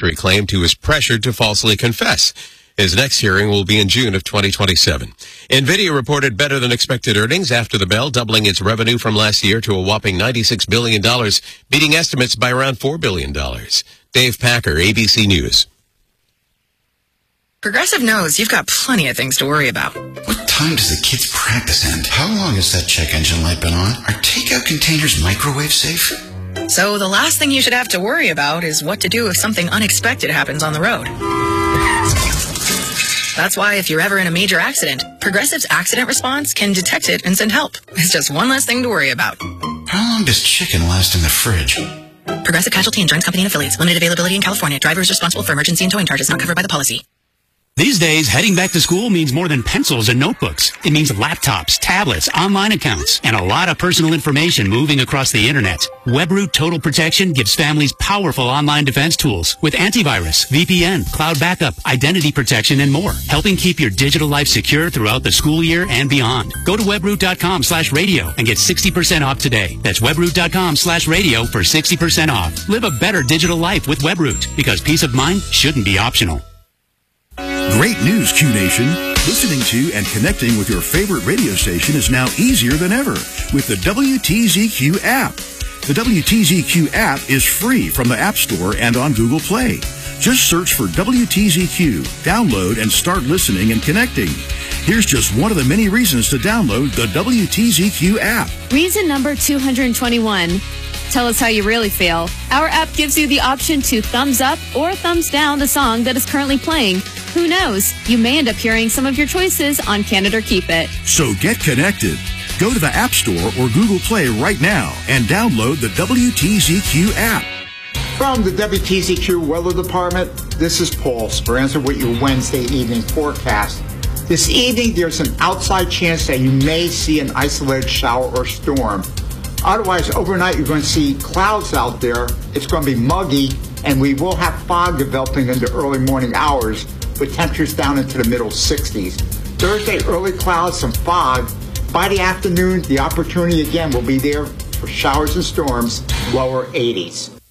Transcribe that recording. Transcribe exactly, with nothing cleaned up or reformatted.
after he claimed he was pressured to falsely confess. His next hearing will be in June of twenty twenty-seven. NVIDIA reported better than expected earnings after the bell, doubling its revenue from last year to a whopping ninety-six billion dollars, beating estimates by around four billion dollars. Dave Packer, A B C News. Progressive knows you've got plenty of things to worry about. What time does the kids' practice end? How long has that check engine light been on? Are takeout containers microwave safe? So the last thing you should have to worry about is what to do if something unexpected happens on the road. That's why if you're ever in a major accident, Progressive's accident response can detect it and send help. It's just one less thing to worry about. How long does chicken last in the fridge? Progressive Casualty Insurance Company and Affiliates. Limited availability in California. Driver is responsible for emergency and towing charges not covered by the policy. These days, heading back to school means more than pencils and notebooks. It means laptops, tablets, online accounts, and a lot of personal information moving across the internet. WebRoot Total Protection gives families powerful online defense tools with antivirus, V P N, cloud backup, identity protection, and more, helping keep your digital life secure throughout the school year and beyond. Go to webroot.com slash radio and get sixty percent off today. That's webroot.com slash radio for sixty percent off. Live a better digital life with WebRoot, because peace of mind shouldn't be optional. Great news, Q Nation. Listening to and connecting with your favorite radio station is now easier than ever with the W T Z Q app. The W T Z Q app is free from the App Store and on Google Play. Just search for W T Z Q, download, and start listening and connecting. Here's just one of the many reasons to download the W T Z Q app. Reason number two hundred twenty-one. Tell us how you really feel. Our app gives you the option to thumbs up or thumbs down the song that is currently playing. Who knows? You may end up hearing some of your choices on Can It or Keep It. So get connected. Go to the App Store or Google Play right now and download the W T Z Q app. From the W T Z Q Weather Department, this is Paul Speranza with your Wednesday evening forecast. This evening, there's an outside chance that you may see an isolated shower or storm. Otherwise, overnight, you're going to see clouds out there. It's going to be muggy, and we will have fog developing in the early morning hours with temperatures down into the middle sixties. Thursday, early clouds, some fog. By the afternoon, the opportunity again will be there for showers and storms, lower eighties.